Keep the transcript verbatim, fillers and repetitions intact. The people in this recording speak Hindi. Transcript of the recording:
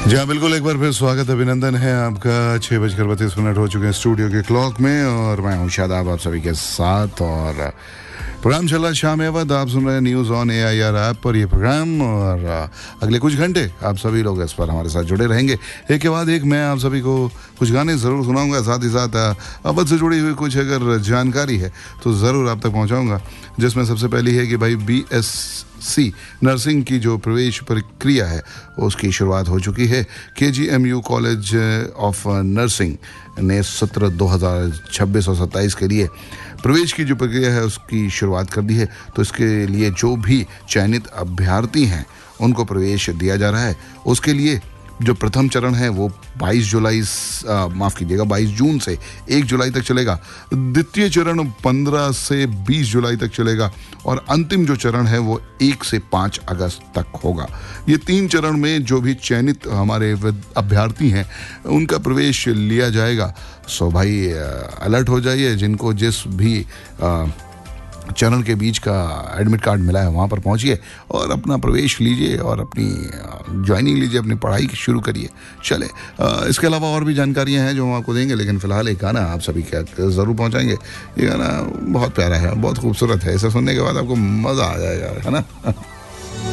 जी हाँ, बिल्कुल एक बार फिर स्वागत अभिनंदन है आपका। छः बजकर बत्तीस मिनट हो चुके हैं स्टूडियो के क्लॉक में और मैं हूँ शादाब आप सभी के साथ। और प्रोग्राम चल रहा है शाम अवध। आप सुन रहे हैं news on A I R app पर ये प्रोग्राम, और अगले कुछ घंटे आप सभी लोग इस पर हमारे साथ जुड़े रहेंगे। एक के बाद एक मैं आप सभी को कुछ गाने ज़रूर सुनाऊंगा, साथ ही साथ अवध से जुड़ी हुई कुछ अगर जानकारी है तो ज़रूर आप तक पहुँचाऊँगा। जिसमें सबसे पहली है कि भाई बी एस सी नर्सिंग की जो प्रवेश प्रक्रिया है उसकी शुरुआत हो चुकी है। के G M you college of nursing ने सत्र दो हज़ार छब्बीस और सत्ताईस के लिए प्रवेश की जो प्रक्रिया है उसकी शुरुआत कर दी है। तो इसके लिए जो भी चयनित अभ्यर्थी हैं उनको प्रवेश दिया जा रहा है। उसके लिए जो प्रथम चरण है वो बाईस जुलाई माफ़ कीजिएगा बाईस जून से एक जुलाई तक चलेगा। द्वितीय चरण पंद्रह से बीस जुलाई तक चलेगा और अंतिम जो चरण है वो एक से पाँच अगस्त तक होगा। ये तीन चरण में जो भी चयनित हमारे अभ्यर्थी हैं उनका प्रवेश लिया जाएगा। सो भाई अलर्ट हो जाइए, जिनको जिस भी आ, चरण के बीच का एडमिट कार्ड मिला है वहाँ पर पहुँचिए और अपना प्रवेश लीजिए और अपनी ज्वाइनिंग लीजिए, अपनी पढ़ाई शुरू करिए। चले, इसके अलावा और भी जानकारियाँ हैं जो हम आपको देंगे, लेकिन फ़िलहाल एक गाना आप सभी के ज़रूर पहुँचाएंगे। ये गाना बहुत प्यारा है, बहुत खूबसूरत है। इसे सुनने के बाद आपको मज़ा आ जाएगा, है ना।